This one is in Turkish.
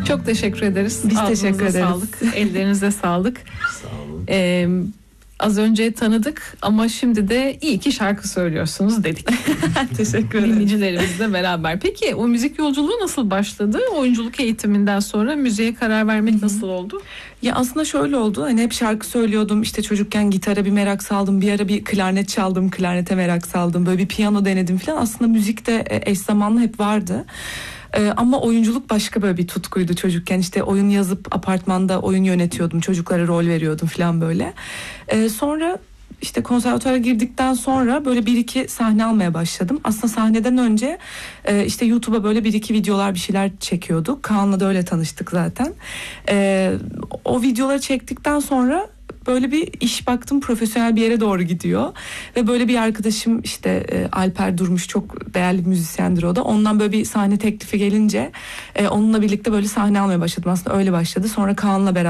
Çok teşekkür ederiz. Biz Ağzınıza teşekkür ederiz. sağlık, ellerinize sağlık. Sağ olun. Az önce tanıdık ama şimdi de iyi ki şarkı söylüyorsunuz dedik. Teşekkür ederim. Dinleyicilerimizle beraber. Peki o müzik yolculuğu nasıl başladı? Oyunculuk eğitiminden sonra müziğe karar vermek nasıl oldu? Ya aslında şöyle oldu. Hani hep şarkı söylüyordum. İşte çocukken gitara bir merak saldım. Bir ara bir klarnet çaldım. Klarnete merak saldım. Böyle bir piyano denedim falan. Aslında müzikte eş zamanlı hep vardı. Ama oyunculuk başka böyle bir tutkuydu çocukken. İşte oyun yazıp apartmanda oyun yönetiyordum. Çocuklara rol veriyordum falan böyle. Sonra işte konservatuvara girdikten sonra böyle bir iki sahne almaya başladım. Aslında sahneden önce işte YouTube'a böyle bir iki videolar bir şeyler çekiyorduk. Kaan'la da öyle tanıştık zaten. O videoları çektikten sonra böyle bir iş baktım, profesyonel bir yere doğru gidiyor. Ve böyle bir arkadaşım işte Alper Durmuş, çok değerli bir müzisyendir o da. Ondan böyle bir sahne teklifi gelince onunla birlikte böyle sahne almaya başladım. Aslında öyle başladı. Sonra Kaan'la beraber